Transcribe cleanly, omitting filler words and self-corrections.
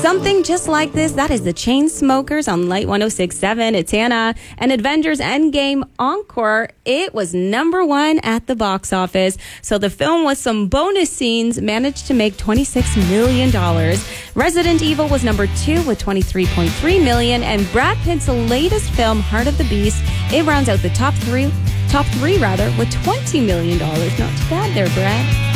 Something Just Like This, that is the Chainsmokers on Light 106.7. It's Hannah. And Avengers Endgame Encore, it was #1 at the box office. So the film with some bonus scenes managed to make $26 million. Resident Evil was #2 with $23.3 million. And Brad Pitt's latest film, Heart of the Beast, it rounds out the top three with $20 million. Not too bad there, Brad.